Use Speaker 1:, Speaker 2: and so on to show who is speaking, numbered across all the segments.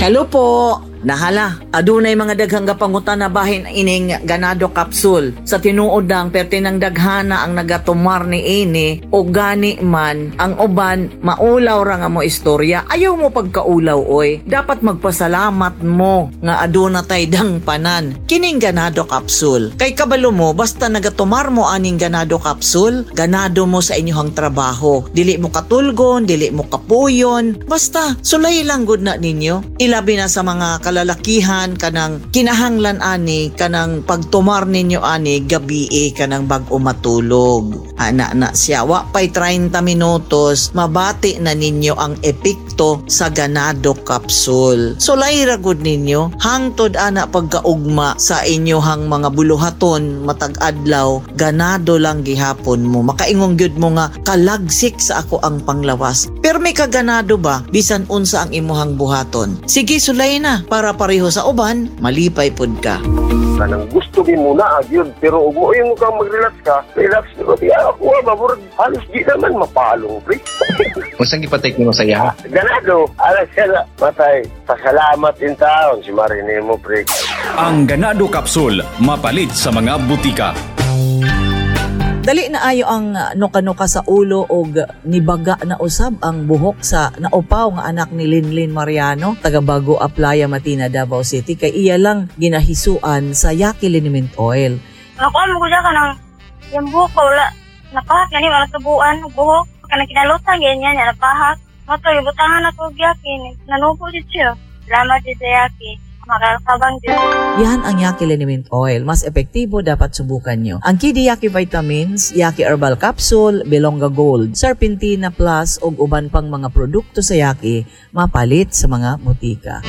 Speaker 1: Hello po. Nahala, adunay mga daghang gapangutan na bahin ining ganado capsule. Sa tinuod ng pertinang daghana ang nagatumar ni ini o gani man ang uban maulaw ra nga mo istorya. Ayaw mo pagkaulaw oy. Dapat magpasalamat mo nga aduna tay dang panan. Kining ganado capsule. Kay kabalo mo basta nagatumar mo aning ganado capsule, ganado mo sa inyong trabaho. Dili mo katulgon, dili mo kapuyon. Basta sulay lang gud na ninyo. Ilabi na sa mga kalalakihan kanang kinahanglan ani kanang pagtumar ninyo ani gabi kanang bag-o matulog. Ana na siya wa pay 30 minutos mabati na ninyo ang epekto sa ganado capsule. So layra gud ninyo hangtod ana pagkaugma sa inyohang mga buluhaton matag adlaw ganado lang gihapon mo. Makaingong gyud mo nga kalagsik sa ako ang panglawas. Pero may kaganado ba bisan unsa ang imuhang buhaton? Sige sulay na para pareho sa uban, malipay pud ka.
Speaker 2: Kanang gusto din muna yun, pero ug mo yung kang mag-relax ka, relax na di ako mabur halos di naman mapalong pre.
Speaker 3: Unsang gipatek nimo sa iya?
Speaker 2: Ganado, ala siya matay. Pasalamat din taon si Marine mo pre.
Speaker 4: Ang ganado capsule mapalit sa mga butika.
Speaker 1: Dali na ayo ang nuka-nuka sa ulo og nibaga na usab ang buhok sa naupaw nga anak ni Linlin Mariano, taga Bago Aplaya, Matina, Davao City. Kay iya lang ginahisuan sa Yaki Liniment Oil.
Speaker 5: Nakuha mo ko dyan ka ng yung buhok ko, wala. Napahak yan yung tubuan, buhok. Kanang kinalutan, ganyan yan, napahak. Mato, yung butangan ako Yaki, nanupo dito siya. Salamat dito Yaki. Makakabang dito.
Speaker 1: Yan ang Yaki Liniment Oil. Mas epektibo, dapat subukan nyo. Ang Kidi Yaki Vitamins, Yaki Herbal Capsule, Belonga Gold, Serpentina Plus, ug uban pang mga produkto sa Yaki, mapalit sa mga butika.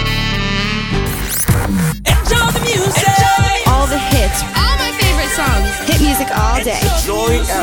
Speaker 6: Enjoy the music!
Speaker 7: All the hits.
Speaker 6: All my favorite songs.
Speaker 7: Hit music all day.